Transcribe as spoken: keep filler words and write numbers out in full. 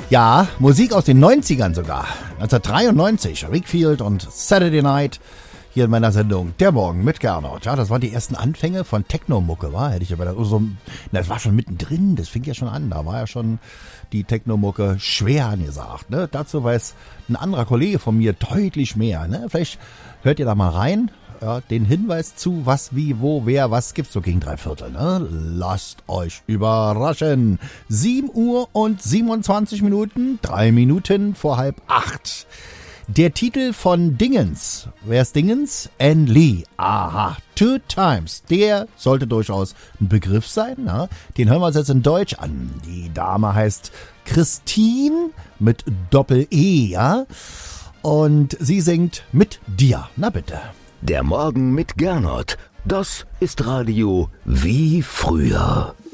Ja, Musik aus den neunzigern sogar. neunzehnhundertdreiundneunzig, Rick Field und Saturday Night hier in meiner Sendung Der Morgen mit Gernot. Ja, das waren die ersten Anfänge von Techno-Mucke, war? Hätte ich aber so, na, das war schon mittendrin, das fing ja schon an. Da war ja schon die Techno-Mucke schwer angesagt. Ne? Dazu weiß ein anderer Kollege von mir deutlich mehr. Ne? Vielleicht hört ihr da mal rein. Ja, den Hinweis zu, was, wie, wo, wer, was gibt's so gegen drei Viertel, ne? Lasst euch überraschen. sieben Uhr und siebenundzwanzig Minuten, drei Minuten vor halb acht. Der Titel von Dingens. Wer ist Dingens? Anne Lee. Aha. Two Times. Der sollte durchaus ein Begriff sein, ne? Den hören wir uns jetzt in Deutsch an. Die Dame heißt Christine mit Doppel-E, ja? Und sie singt Mit dir. Na bitte. Der Morgen mit Gernot, das ist Radio wie früher.